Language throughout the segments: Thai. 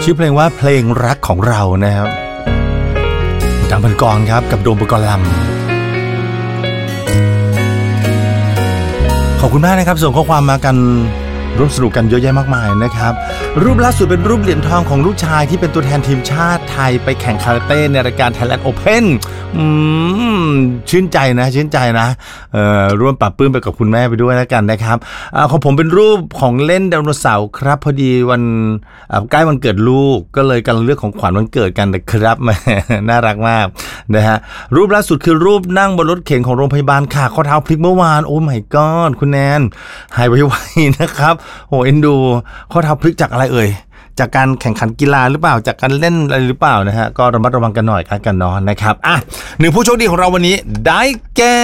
ชื่อเพลงว่าเพลงรักของเรานะครับดังพันกรครับกับโดมปกรณ์ลำขอบคุณมากนะครับส่งข้อความมากันร่วมสนุกกันเยอะแยะมากมายนะครับรูปล่าสุดเป็นรูปเหรียญทองของลูกชายที่เป็นตัวแทนทีมชาติไทยไปแข่งคาราเต้ในรายการ Thailand Open ชื่นใจนะร่วมปรับปลื้มไปกับคุณแม่ไปด้วยแล้วกันนะครับของผมเป็นรูปของเล่นไดโนเสาร์ครับพอดีวันใกล้วันเกิดลูกก็เลยกำลังเลือกของขวัญวันเกิดกันนะครับน่ารักมากนะฮะรูปล่าสุดคือรูปนั่งบนรถเข็นของโรงพยาบาลค่ะข้อเท้าพลิกเมื่อวานโอ้ my god คุณแนนหายไวๆนะครับโอ้เอ็นดูข้อเท้าพลิกจากอะไรเอ่ยจากการแข่งขันกีฬาหรือเปล่าจากการเล่นอะไรหรือเปล่านะฮะก็ระมัดระวังกันหน่อยกันนอนนะครับหนึ่งผู้โชคดีของเราวันนี้ได้แก่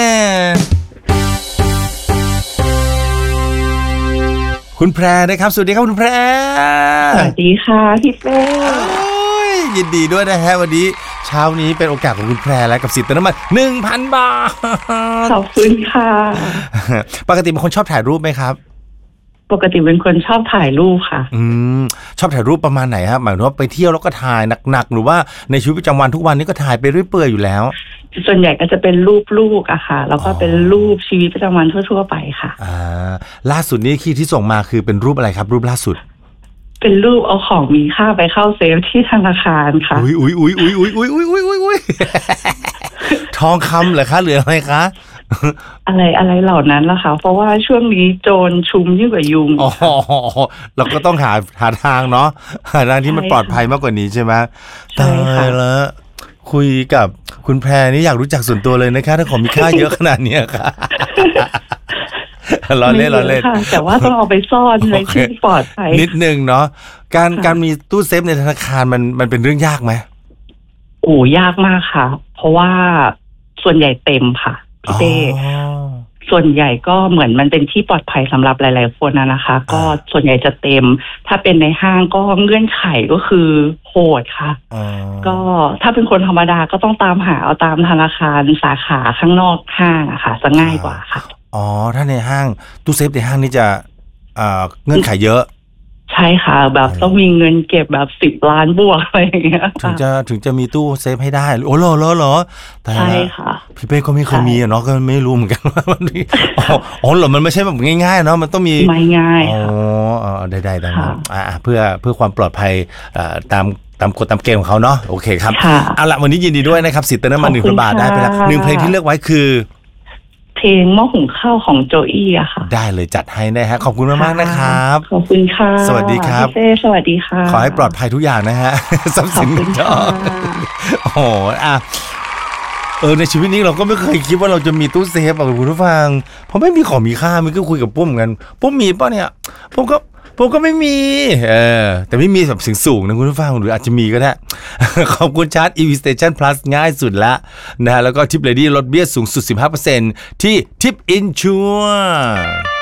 คุณแพรนะครับสวัสดีครับคุณแพรสวัสดีค่ะพี่เป้ยินดีด้วยนะฮะวันนี้เช้านี้เป็นโอกาสของคุณแพรและกับสิทธิ์เติมน้ำมัน 1,000 บาทขอบคุณค่ะปกติเป็นคนชอบถ่ายรูปไหมครับปกติเป็นคนชอบถ่ายรูปค่ะชอบถ่ายรูปประมาณไหนครับหมายถึงว่าไปเที่ยวแล้วก็ถ่ายหนักๆหรือว่าในชีวิตประจำวันทุกวันนี้ก็ถ่ายไปเรื่อยเปื่อยอยู่แล้วส่วนใหญ่ก็จะเป็นรูปลูกอะค่ะแล้วก็เป็นรูปชีวิตประจำวันทั่วๆไปค่ะล่าสุดนี้ที่ส่งมาคือเป็นรูปอะไรครับรูปล่าสุดเป็นรูปเอาของมีค่าไปเข้าเซฟที่ธนาคารค่ะอุ้ยทองคำเหรอคะหรืออะไรคะอะไรเหล่านั้นล่ะค่ะเพราะว่าช่วงนี้โจรชุมยิ่งกว่ายุงเราก็ต้องหาทางเนาะหาทางที่มันปลอดภัยมากกว่านี้ใช่ไหมใช่ค่ะแล้วคุยกับคุณแพรนี่อยากรู้จักส่วนตัวเลยนะคะถ้าของมีค่าเยอะขนาดนี้ค่ะเราเล่นแต่ว่าต้องเอาไปซ่อนในที่ปลอดภัยนิดนึงเนาะการมีตู้เซฟในธนาคารมันเป็นเรื่องยากไหมโอ้ยากมากค่ะเพราะว่าส่วนใหญ่เต็มค่ะพี่เต้ส่วนใหญ่ก็เหมือนมันเป็นที่ปลอดภัยสำหรับหลายๆคนนะคะก็ส่วนใหญ่จะเต็มถ้าเป็นในห้างก็เงื่อนไขก็คือโหดค่ะก็ถ้าเป็นคนธรรมดาก็ต้องตามหาเอาตามธนาคารสาขาข้างนอกห้างอะค่ะจะง่ายกว่าค่ะถ้าในห้างตู้เซฟในห้างนี่จะเงื่อนไขเยอะใช่ค่ะแบบต้องมีเงินเก็บแบบ10 ล้านบวกอะไรอย่างเงี้ยถึงจะมีตู้เซฟให้ได้โอ้เหรอใช่ค่ะพี่เป้ก็ไม่เคยมีเนาะก็ไม่รู้เหมือนกันว่ามันมีเหรอมันไม่ใช่แบบง่ายๆเนาะมันต้องมีไม่ง่ายได้เพื่อความปลอดภัยตามกฎตามเกณฑ์ของเขาเนาะโอเคครับเอาละวันนี้ยินดีด้วยนะครับสิทธิ์เติมน้ำมัน 1,000 บาทได้ไปแล้ว1เพลงที่เลือกไว้คือเพลงหม้อหุงข้าวของโจอี้อะค่ะได้เลยจัดให้นะฮะขอบคุณมากๆนะครับขอบคุณค่ะสวัสดีครับพี่เต้สวัสดีค่ะขอให้ปลอดภัยทุกอย่างนะฮะทรัพย์สินเจ้าโอ้โหในชีวิตนี้เราก็ไม่เคยคิดว่าเราจะมีตู้เซฟคุณผู้ฟังเพราะไม่มีของมีค่ามันก็คุยกับปุ้มกันปุ้มมีป่ะเนี่ยผมก็ไม่มีแต่ไม่มีแบบสูงนะคุณผู้ฟังหรืออาจจะมีก็ได้ขอบคุณชาร์จ EV Station Plus ง่ายสุดละนะฮะแล้วก็ทิปเลดี้ลดเบี้ยสูงสุด 15% ที่ Tip Insure